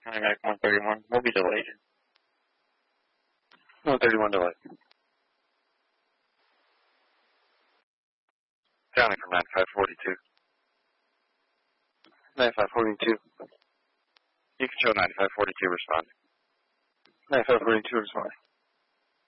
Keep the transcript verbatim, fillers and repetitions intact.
ninety-nine, one thirty-one. We'll be delayed. one thirty-one delayed. Counting from ninety-five forty-two. ninety-five forty-two. You can show ninety-five forty-two responding. ninety-five forty-two responding.